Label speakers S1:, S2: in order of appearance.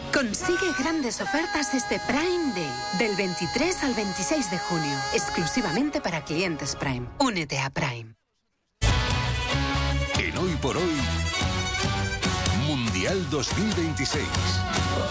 S1: Consigue grandes ofertas este Prime Day, del 23 al 26 de junio, exclusivamente para clientes Prime. Únete a Prime.
S2: En Hoy por Hoy, Mundial 2026.